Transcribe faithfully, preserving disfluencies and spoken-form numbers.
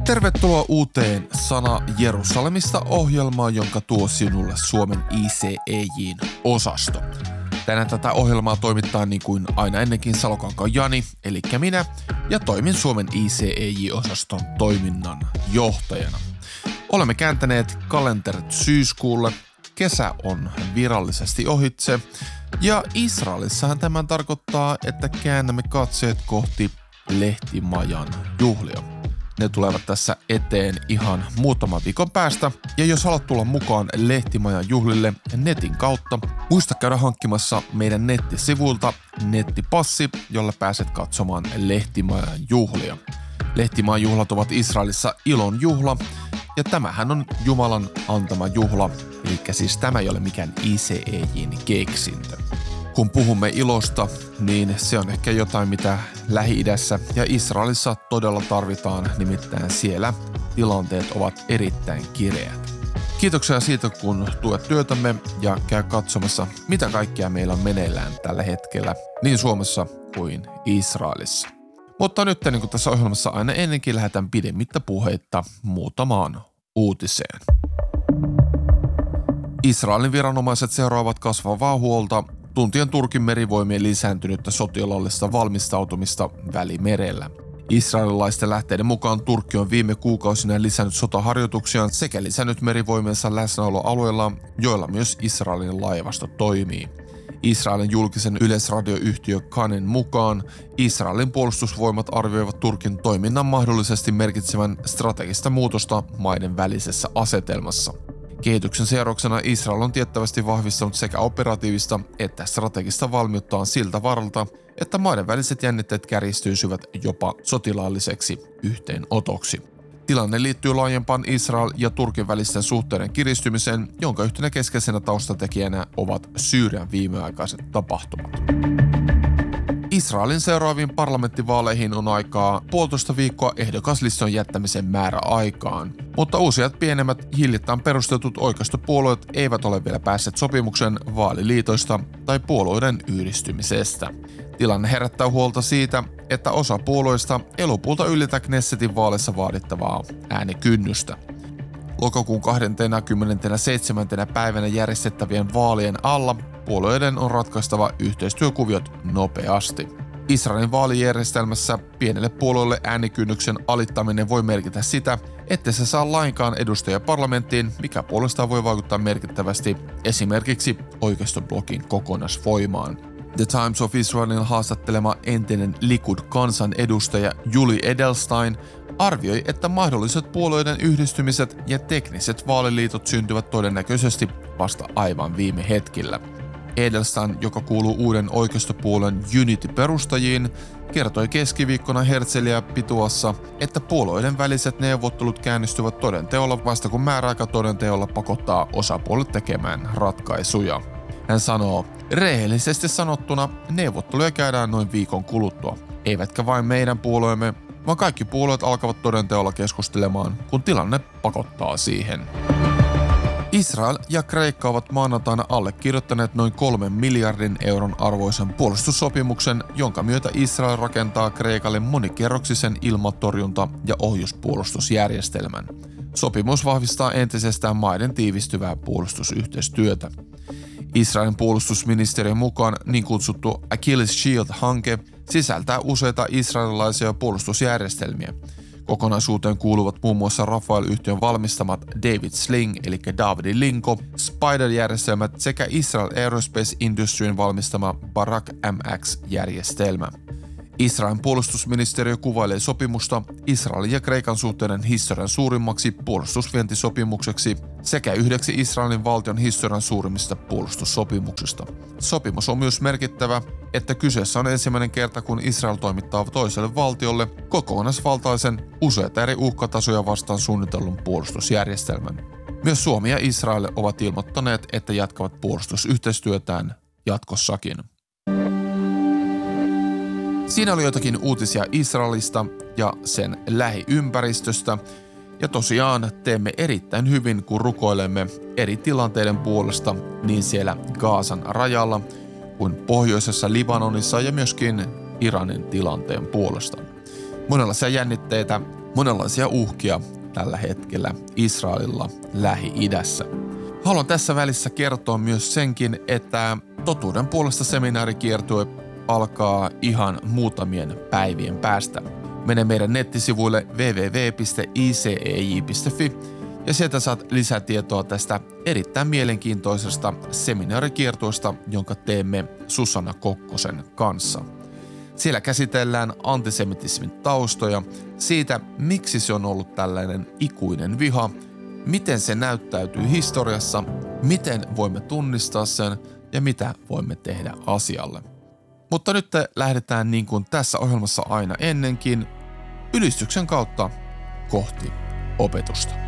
Tervetuloa uuteen Sana Jerusalemista -ohjelmaan, jonka tuo sinulle Suomen I C E J:n osasto. Tänään tätä ohjelmaa toimittaa niin kuin aina ennenkin Salokankaan Jani, eli minä, ja toimin Suomen I C E J-osaston toiminnan johtajana. Olemme kääntäneet kalenterit syyskuulle, kesä on virallisesti ohitse, ja Israelissahan tämän tarkoittaa, että käännämme katseet kohti Lehtimajan juhlia. Ne tulevat tässä eteen ihan muutaman viikon päästä, ja jos haluat tulla mukaan Lehtimajan juhlille netin kautta, muista käydä hankkimassa meidän nettisivuilta nettipassi, jolla pääset katsomaan Lehtimajan juhlia. Lehtimajan juhlat ovat Israelissa ilon juhla, ja tämähän on Jumalan antama juhla, eli siis tämä ei ole mikään I C E J:n keksintö. Kun puhumme ilosta, niin se on ehkä jotain, mitä Lähi-idässä ja Israelissa todella tarvitaan, nimittäin siellä tilanteet ovat erittäin kireät. Kiitoksia siitä, kun tuet työtämme ja käy katsomassa, mitä kaikkea meillä on meneillään tällä hetkellä niin Suomessa kuin Israelissa. Mutta nyt, niin kuin tässä ohjelmassa aina ennenkin, lähdetään pidemmittä puheitta muutamaan uutiseen. Israelin viranomaiset seuraavat kasvavaa huolta tuntien Turkin merivoimien lisääntynyttä sotilaallista valmistautumista Välimerellä. Israelilaisten lähteiden mukaan Turkki on viime kuukausina lisännyt sotaharjoituksiaan sekä lisännyt merivoimiensa läsnäoloalueilla, joilla myös Israelin laivasto toimii. Israelin julkisen yleisradioyhtiö Kanen mukaan Israelin puolustusvoimat arvioivat Turkin toiminnan mahdollisesti merkitsevän strategista muutosta maiden välisessä asetelmassa. Kehityksen seurauksena Israel on tiettävästi vahvistanut sekä operatiivista että strategista valmiuttaan siltä varalta, että maiden väliset jännitteet kärjistyisivät jopa sotilaalliseksi yhteenotoksi. Tilanne liittyy laajempaan Israel ja Turkin välisten suhteiden kiristymiseen, jonka yhtenä keskeisenä taustatekijänä ovat Syyrian viimeaikaiset tapahtumat. Israelin seuraaviin parlamenttivaaleihin on aikaa puolitoista viikkoa ehdokaslistan jättämisen määräaikaan, mutta useat pienemmät hiljattain perustetut oikeistopuolueet eivät ole vielä päässeet sopimuksen vaaliliitoista tai puolueiden yhdistymisestä. Tilanne herättää huolta siitä, että osa puolueista ei lopulta ylitä Knessetin vaaleissa vaadittavaa äänikynnystä. Lokakuun kahdeskymmenesseitsemäs päivänä järjestettävien vaalien alla puolueiden on ratkaistava yhteistyökuviot nopeasti. Israelin vaalijärjestelmässä pienelle puolueelle äänikynnyksen alittaminen voi merkitä sitä, että se saa lainkaan edustajia parlamenttiin, mikä puolestaan voi vaikuttaa merkittävästi esimerkiksi oikeistoblokin kokonaisvoimaan. The Times of Israelin haastattelema entinen Likud-kansanedustaja Julie Edelstein arvioi, että mahdolliset puolueiden yhdistymiset ja tekniset vaaliliitot syntyvät todennäköisesti vasta aivan viime hetkillä. Edelstein, joka kuuluu uuden oikeistopuolueen Unity-perustajiin, kertoi keskiviikkona Herzliya Pituassa, että puolueiden väliset neuvottelut käynnistyvät todenteolla vasta kun määräaika todenteolla pakottaa osapuolet tekemään ratkaisuja. Hän sanoo, rehellisesti sanottuna neuvotteluja käydään noin viikon kuluttua, eivätkä vain meidän puolueemme, vaan kaikki puolueet alkavat todenteolla keskustelemaan, kun tilanne pakottaa siihen. Israel ja Kreikka ovat maanantaina allekirjoittaneet noin kolmen miljardin euron arvoisen puolustussopimuksen, jonka myötä Israel rakentaa Kreikalle monikerroksisen ilmatorjunta- ja ohjuspuolustusjärjestelmän. Sopimus vahvistaa entisestään maiden tiivistyvää puolustusyhteistyötä. Israelin puolustusministeriön mukaan niin kutsuttu Achilles Shield-hanke sisältää useita israelilaisia puolustusjärjestelmiä. Kokonaisuuteen kuuluvat muun muassa Rafael-yhtiön valmistamat David Sling eli Davidin linko, Spider-järjestelmät sekä Israel Aerospace Industryn valmistama Barak M X-järjestelmä. Israelin puolustusministeriö kuvailee sopimusta Israelin ja Kreikan suhteiden historian suurimmaksi puolustusvientisopimukseksi sekä yhdeksi Israelin valtion historian suurimmista puolustussopimuksista. Sopimus on myös merkittävä, että kyseessä on ensimmäinen kerta, kun Israel toimittaa toiselle valtiolle kokonaisvaltaisen useita eri uhkatasoja vastaan suunnitellun puolustusjärjestelmän. Myös Suomi ja Israel ovat ilmoittaneet, että jatkavat puolustusyhteistyötään jatkossakin. Siinä oli jotakin uutisia Israelista ja sen lähiympäristöstä, ja tosiaan teemme erittäin hyvin, kun rukoilemme eri tilanteiden puolesta niin siellä Gazan rajalla kuin pohjoisessa Libanonissa ja myöskin Iranin tilanteen puolesta. Monenlaisia jännitteitä, monenlaisia uhkia tällä hetkellä Israelilla Lähi-idässä. Haluan tässä välissä kertoa myös senkin, että Totuuden puolesta seminaarikiertue alkaa ihan muutamien päivien päästä. Mene meidän nettisivuille double-u double-u double-u piste i c e j piste f i ja sieltä saat lisätietoa tästä erittäin mielenkiintoisesta seminaarikiertueesta, jonka teemme Susanna Kokkosen kanssa. Siellä käsitellään antisemitismin taustoja, siitä miksi se on ollut tällainen ikuinen viha, miten se näyttäytyy historiassa, miten voimme tunnistaa sen ja mitä voimme tehdä asialle. Mutta nyt lähdetään niin kuin tässä ohjelmassa aina ennenkin, ylistyksen kautta kohti opetusta.